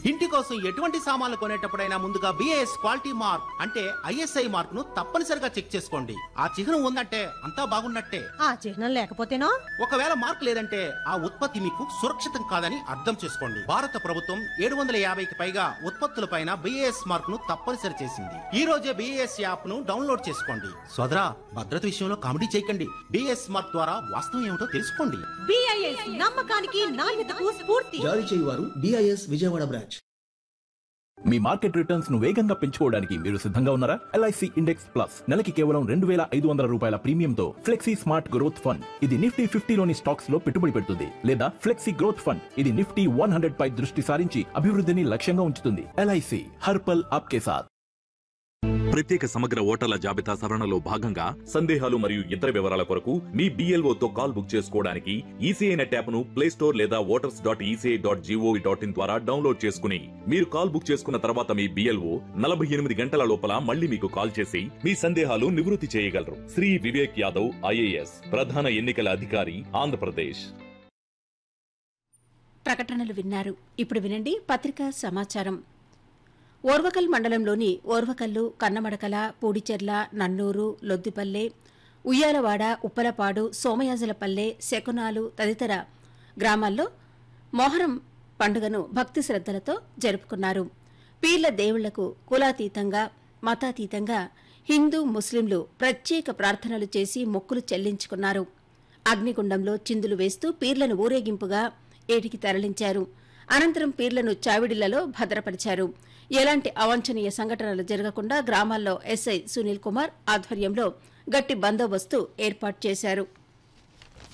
ఇంటి కోసం ఎటువంటి సామాన్లు కొనేటప్పుడైనా ముందుగా బిఏఎస్ క్వాలిటీ మార్క్ అంటే ఐఎస్ఐ మార్క్ ను తప్పనిసరిగా చెక్ చేసుకోండి. ఆ చిహ్నం ఉందంటే అంతా బాగున్నట్టే. ఆ చిహ్నం లేకపోతేనో? ఒకవేళ మార్క్ లేదంటే ఆ ఉత్పత్తి మీకు సురక్షితం కాదని అర్థం చేసుకోండి. భారత ప్రభుత్వం 750కి పైగా ఉత్పత్తులపైన బిఏఎస్ మార్క్ ను తప్పనిసరి చేసింది. ఈ రోజే బిఏఎస్ యాప్ ను డౌన్లోడ్ చేసుకోండి. సోదరా, భద్రత విషయంలో కామెడీ చేయకండి. బిఏఎస్ మార్క్ ద్వారా వాస్తవం ఏమిటో తెలుసుకోండి. బిఐఎస్ నమ్మకానికి నాణ్యతకు స్ఫూర్తి. జారీ చేయువారు బిఐఎస్ విజయవాడ బ్రాంచ్. మీ మార్కెట్ రిటర్న్స్ ను వేగంగా పెంచుకోవడానికి మీరు సిద్ధంగా ఉన్నారా? LIC ఇండెక్స్ ప్లస్ నెలకి కేవలం 2,500 రూపాయల ప్రీమియంతో ఫ్లెక్సీ స్మార్ట్ గ్రోత్ ఫండ్. ఇది నిఫ్టీ 50లోని స్టాక్స్ లో పెట్టుబడి పెడుతుంది. లేదా ఫ్లెక్సీ గ్రోత్ ఫండ్, ఇది నిఫ్టీ 100 పై దృష్టి సారించి అభివృద్ధిని లక్ష్యంగా ఉంచుతుంది. LIC హర్ పల్ ఆప్కే సాథ్. ప్రత్యేక సమగ్ర ఓటర్ల జాబితా సవరణలో భాగంగా సందేహాలు మరియు ఇతర వివరాల కొరకు మీ BLO తో కాల్ బుక్ చేసుకోవడానికి ఈసీఐ నెట్ యాప్ ను ప్లే స్టోర్ లేదా voters.eci.gov.in ద్వారా డౌన్లోడ్ చేసుకుని మీరు కాల్ బుక్ చేసుకున్న తర్వాత మీ BLO 48 గంటల లోపల మళ్ళీ మీకు కాల్ చేసి మీ సందేహాలు నివృత్తి చేయగలరు. శ్రీ వివేక్ యాదవ్ IAS, ప్రధాన ఎన్నికల అధికారి, ఆంధ్రప్రదేశ్. ప్రకటనలు విన్నారు. ఇప్పుడు వినండి పత్రికా సమాచారం. ఓర్వకల్ మండలంలోని ఓర్వకల్లు, కన్నమడకల, పూడిచెర్ల, నన్నూరు, లొద్దిపల్లె, ఉయ్యాలవాడ, ఉప్పలపాడు, సోమయాజులపల్లె, శకునాలు తదితర గ్రామాల్లో మొహరం పండుగను భక్తి శ్రద్దలతో జరుపుకున్నారు. పీర్ల దేవుళ్లకు కులాతీతంగా, మతాతీతంగా హిందూ, ముస్లింలు ప్రత్యేక ప్రార్థనలు చేసి మొక్కులు చెల్లించుకున్నారు. అగ్నిగుండంలో చిందులు వేస్తూ పీర్లను ఊరేగింపుగా ఏటికి తరలించారు. అనంతరం పీర్లను చావిడిలలో భద్రపరిచారు. ఎలాంటి అవాంఛనీయ సంఘటనలు జరగకుండా గ్రామాల్లో ఎస్ఐ సునీల్ కుమార్ ఆధ్వర్యంలో గట్టి బందోబస్తు ఏర్పాటు చేశారు.